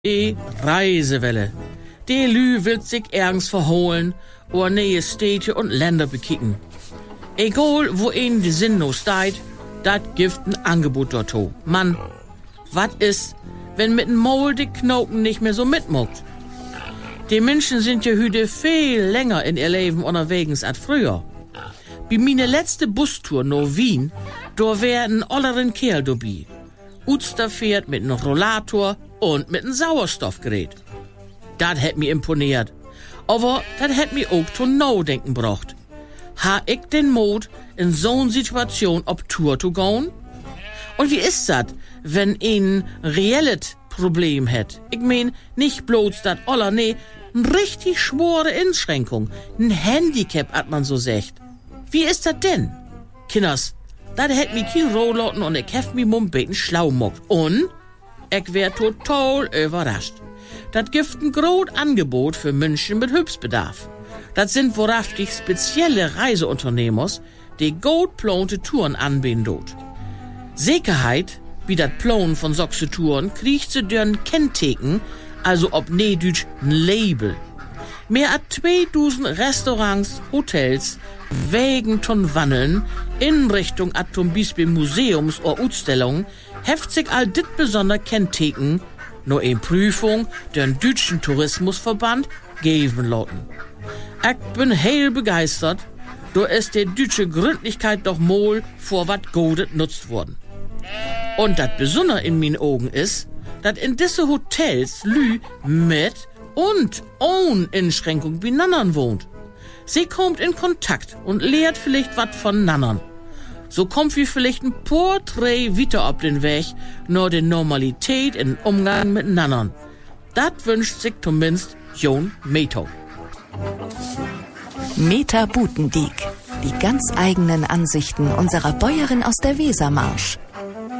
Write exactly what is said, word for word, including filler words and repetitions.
Die Reisewelle. Die Lü will sich ergens verholen oder neue Städte und Länder bekicken. Egal, wo ihnen die Sinn no steht, dat gibt ein Angebot dortho. Mann, wat ist, wenn mit dem Maul die Knoten nicht mehr so mitmuckt? Die Menschen sind ja heute viel länger in ihr Leben unterwegs als früher. Bei meine letzte Bustour no Wien, da wär ein olleren Kerl dabei. Utster fährt mit einem Rollator und mit einem Sauerstoffgerät. Das hätt mir imponiert. Aber das hätt mir auch zu Nachdenken gebracht. Ha ich den Mut, in so'n Situation ob Tour zu gehen? Und wie ist das, wenn ein reelles Problem hat? Ich mein, nicht bloß das aller, nee, eine richtig schwere Einschränkung. Ein Handicap, hat man so sagt. Wie ist das denn? Kinders, das hätt mir kein Rohloten und ich hef mi mumbeten schlau mockt. Und ich wär total überrascht. Das gibt ein großes Angebot für Menschen mit Hilfsbedarf. Das sind wahrhaftig spezielle Reiseunternehmers, die gut plante Touren anbieten dort. Sicherheit, wie das Planen von solche Touren, kriegt sie deren Kenntheken, also ob Nedütsch ein Label. Mehr als zweitausend Restaurants, Hotels, Wegen von Wandeln, Innenrichtung at zum Beispiel Museums- oder Ausstellungen, heft sich all dit besonder Kenntheken, nur in Prüfung den deutschen Tourismusverband geben lassen. Ich bin heel begeistert, da ist die deutsche Gründlichkeit doch mal vor wat Godet nutzt worden. Und das Besondere in meinen Augen ist, dass in diese Hotels Lü mit und ohne Einschränkung wie Nannern wohnt. Sie kommt in Kontakt und lehrt vielleicht wat von Nannern. So kommt wie vielleicht ein Porträt wieder auf den Weg, nur die Normalität im Umgang mit Nannern. Das wünscht sich zumindest Jon Meto. Meta Butendiek. Die ganz eigenen Ansichten unserer Bäuerin aus der Wesermarsch.